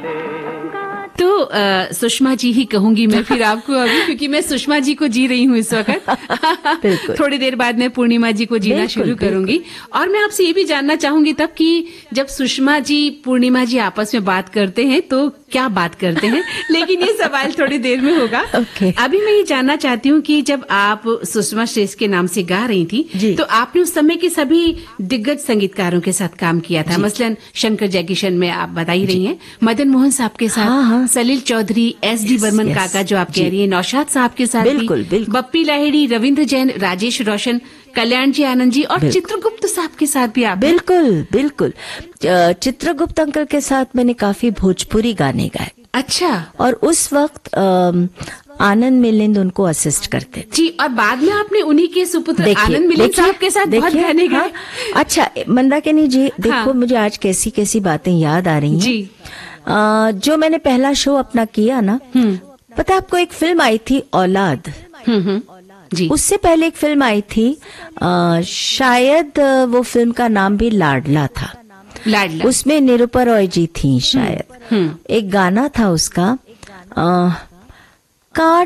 तो सुषमा जी ही कहूंगी मैं फिर आपको अभी, क्योंकि मैं सुषमा जी को जी रही हूँ इस वक्त। थोड़ी देर बाद मैं पूर्णिमा जी को जीना शुरू करूंगी। और मैं आपसे ये भी जानना चाहूंगी तब कि जब सुषमा जी पूर्णिमा जी आपस में बात करते हैं तो क्या बात करते हैं, लेकिन ये सवाल थोड़ी देर में होगा। अभी मैं ये जानना चाहती हूँ कि जब आप सुषमा श्रेष्ठ के नाम से गा रही थी तो आपने उस समय के सभी दिग्गज संगीतकारों के साथ काम किया था। मसलन शंकर जयकिशन में आप बता ही रही हैं, मदन मोहन साहब के साथ, सलील चौधरी, एस.डी. बर्मन काका जो आप कह रही हैं, नौशाद साहब के साथ भी, बप्पी लाहिड़ी, रविंद्र जैन, राजेश रोशन, कल्याण जी आनंद जी और चित्रगुप्त साहब के साथ भी आप। बिल्कुल चित्रगुप्त अंकल के साथ मैंने काफी भोजपुरी गाने गाए। अच्छा। और उस वक्त आनंद मिलिंद उनको असिस्ट करते थे जी। और बाद में आपने उन्हीं के सुपुत्र आनंद मिलिंद साहब के साथ बहुत गाने गाए। अच्छा मंदाकिनी जी, देखो मुझे आज कैसी कैसी बातें याद आ रही हैं जी। जो मैंने पहला शो अपना किया ना, पता आपको एक फिल्म आई थी औलाद। जी। उससे पहले एक फिल्म आई थी, शायद वो फिल्म का नाम भी लाडला था। लाडला। उसमें निरूपा रॉय जी थी शायद। एक गाना था उसका, काट